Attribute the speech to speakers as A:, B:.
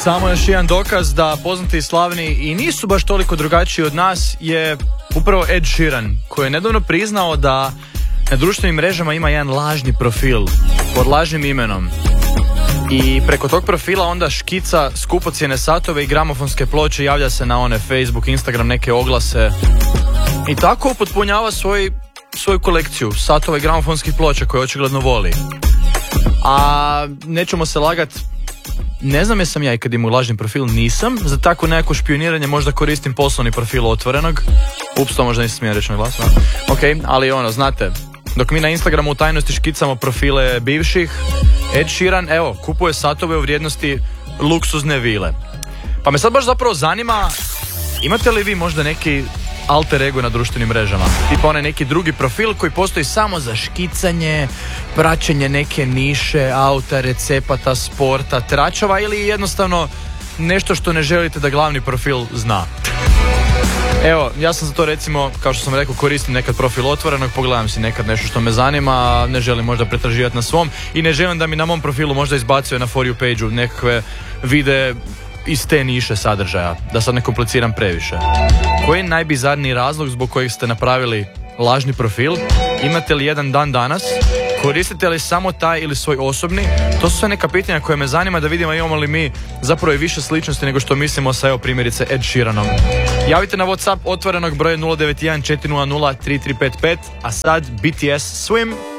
A: Samo još jedan dokaz da poznati i slavni i nisu baš toliko drugačiji od nas je upravo Ed Sheeran, koji je nedavno priznao da na društvenim mrežama ima jedan lažni profil pod lažnim imenom. I preko tog profila onda škica skupocjene satove i gramofonske ploče, javlja se na one Facebook, Instagram, neke oglase i tako upotpunjava svoju kolekciju satova i gramofonskih ploča koje očigledno voli. A nećemo se lagat, ne znam jesam ja ikad imao lažni profil, nisam. Za tako neko špioniranje možda koristim poslovni profil Otvorenog. Ups, to možda nisam smio reći na glas. Ok, ali znate, dok mi na Instagramu u tajnosti škicamo profile bivših, Ed Sheeran, kupuje satove u vrijednosti luksuzne vile. Pa me sad baš zapravo zanima, imate li vi možda neki alter ego na društvenim mrežama? Tipa onaj neki drugi profil koji postoji samo za škicanje, praćenje neke niše, auta, recepata, sporta, tračova ili jednostavno nešto što ne želite da glavni profil zna. Evo, ja sam za to recimo, kao što sam rekao, koristim nekad profil Otvorenog, pogledam si nekad nešto što me zanima, ne želim možda pretraživati na svom i ne želim da mi na mom profilu možda izbacuje na For You page-u nekakve vide iz te niše sadržaja, da sad ne kompliciram previše. Koji je najbizarniji razlog zbog kojeg ste napravili lažni profil? Imate li jedan dan danas? Koristite li samo taj ili svoj osobni? To su sve neka pitanja koje me zanima da vidimo imamo li mi zapravo i više sličnosti nego što mislimo sa primjerice Ed Sheeranom. Javite na WhatsApp Otvorenog broje 091 400 3355, a sad BTS Swim.